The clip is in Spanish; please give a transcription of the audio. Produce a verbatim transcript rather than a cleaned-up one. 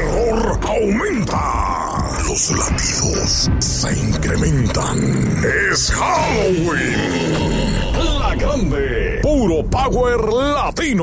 terror aumenta. Los latidos se incrementan. Es Halloween. La Grande. Puro Power Latino.